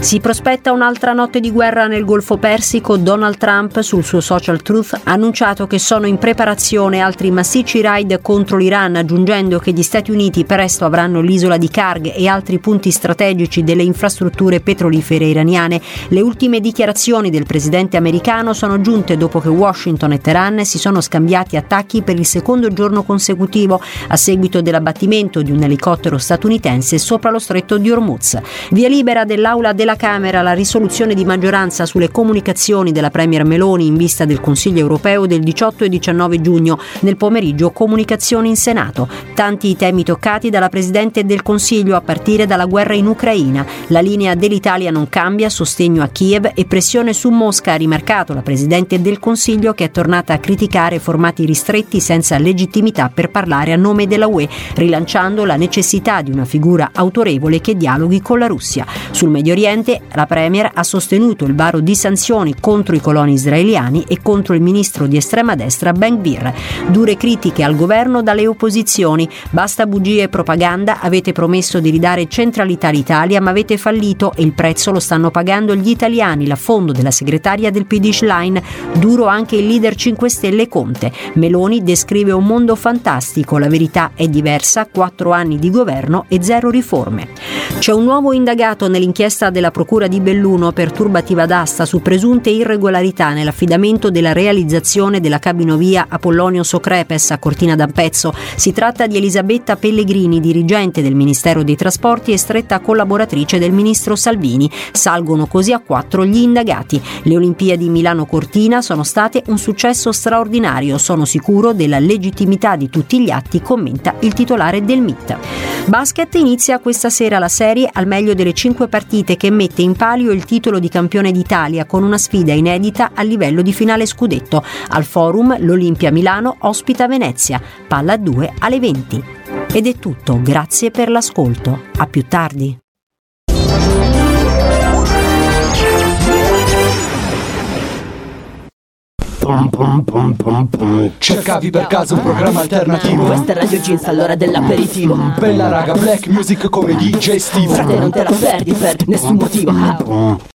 Si prospetta un'altra notte di guerra nel Golfo Persico. Donald Trump sul suo social Truth ha annunciato che sono in preparazione altri massicci raid contro l'Iran, aggiungendo che gli Stati Uniti presto avranno l'isola di Karg e altri punti strategici delle infrastrutture petrolifere iraniane. Le ultime dichiarazioni del presidente americano sono giunte dopo che Washington e Teheran si sono scambiati attacchi per il secondo giorno consecutivo a seguito dell'abbattimento di un elicottero statunitense sopra lo stretto di Hormuz. Via libera dell'Aula della Camera la risoluzione di maggioranza sulle comunicazioni della Premier Meloni in vista del Consiglio europeo del 18 e 19 giugno. Nel pomeriggio comunicazioni in Senato. Tanti i temi toccati dalla Presidente del Consiglio, a partire dalla guerra in Ucraina. La linea dell'Italia non cambia, sostegno a Kiev e pressione su Mosca, ha rimarcato la Presidente del Consiglio, che è tornata a criticare formati ristretti senza legittimità per parlare a nome della UE, rilanciando la necessità di una figura autorevole che dialoghi con la Russia. Sul Medio Oriente la Premier ha sostenuto il varo di sanzioni contro i coloni israeliani e contro il ministro di estrema destra Ben Gvir. Dure critiche al governo dalle opposizioni. Basta bugie e propaganda, avete promesso di ridare centralità all'Italia ma avete fallito e il prezzo lo stanno pagando gli italiani, l'affondo della segretaria del PD Schlein. Duro anche il leader 5 Stelle Conte. Meloni descrive un mondo fantastico, la verità è diversa, 4 anni di governo e 0 riforme. C'è un nuovo indagato nell'inchiesta della Procura di Belluno per turbativa d'asta su presunte irregolarità nell'affidamento della realizzazione della cabinovia Apollonio-Socrepes a Cortina d'Ampezzo. Si tratta di Elisabetta Pellegrini, dirigente del Ministero dei Trasporti e stretta collaboratrice del ministro Salvini. Salgono così a 4 gli indagati. Le Olimpiadi Milano-Cortina sono state un successo straordinario. Sono sicuro della legittimità di tutti gli atti, commenta il titolare del MIT. Basket, inizia questa sera la serie al meglio delle 5 partite che mette in palio il titolo di campione d'Italia con una sfida inedita a livello di finale scudetto. Al Forum l'Olimpia Milano ospita Venezia, palla 2 alle 20. Ed è tutto, grazie per l'ascolto. A più tardi. Cercavi per caso un programma alternativo? Questa è Radio Jeans all'ora dell'aperitivo. Bella raga, black music come DJ Steve. Frate, non te la perdi per nessun motivo.